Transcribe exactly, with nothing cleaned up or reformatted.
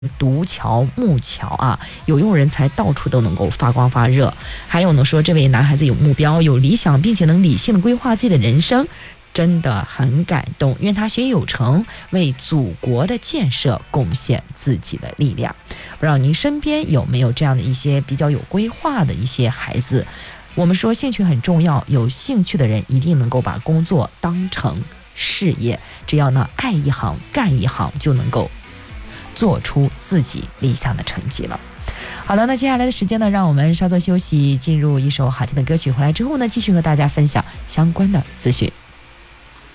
独桥木桥啊，有用人才到处都能够发光发热。还有呢，说这位男孩子有目标、有理想，并且能理性的规划自己的人生，真的很感动。愿他学业有成，为祖国的建设贡献自己的力量。不知道您身边有没有这样的一些比较有规划的一些孩子？我们说兴趣很重要，有兴趣的人一定能够把工作当成事业，只要呢爱一行干一行，就能够做出自己理想的成绩了。好了，那接下来的时间呢，让我们稍作休息，进入一首好听的歌曲，回来之后呢，继续和大家分享相关的资讯。